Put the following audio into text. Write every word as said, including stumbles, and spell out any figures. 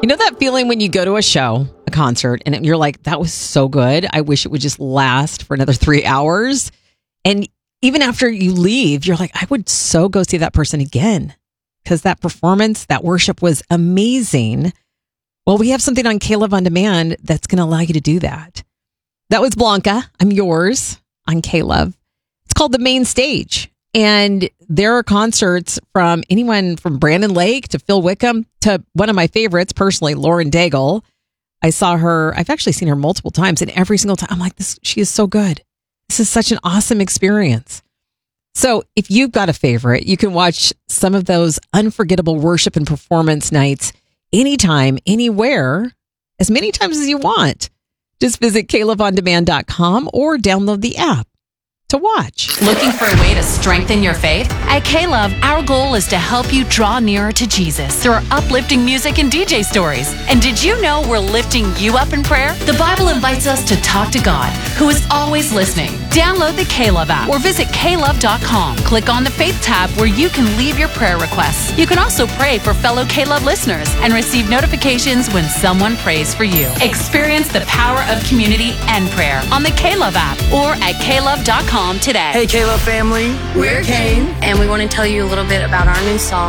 You know that feeling when you go to a show, a concert, and you're like, that was so good. I wish it would just last for another three hours. And even after you leave, you're like, I would so go see that person again because that performance, that worship was amazing. Well, we have something on K-Love On Demand that's going to allow you to do that. That was Blanca. I'm yours on K-Love. It's called The Main Stage. And there are concerts from anyone from Brandon Lake to Phil Wickham to one of my favorites, personally, Lauren Daigle. I saw her. I've actually seen her multiple times, and every single time I'm like, this, she is so good. This is such an awesome experience. So if you've got a favorite, you can watch some of those unforgettable worship and performance nights anytime, anywhere, as many times as you want. Just visit K Love On Demand dot com or download the app to watch. Looking for a way to strengthen your faith? At K-Love, our goal is to help you draw nearer to Jesus through our uplifting music and D J stories. And did you know we're lifting you up in prayer? The Bible invites us to talk to God, who is always listening. Download the K-Love app or visit K Love dot com. Click on the Faith tab where you can leave your prayer requests. You can also pray for fellow K-Love listeners and receive notifications when someone prays for you. Experience the power of community and prayer on the K-Love app or at K Love dot com today. Hey, K-Love family. We're Kane, and we want to tell you a little bit about our new song.